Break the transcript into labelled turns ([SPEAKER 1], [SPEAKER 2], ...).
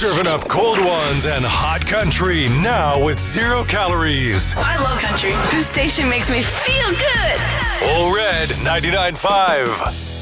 [SPEAKER 1] Serving up cold ones and hot country now with 0 calories.
[SPEAKER 2] I love country. This station makes me feel good.
[SPEAKER 1] All Red 99.5.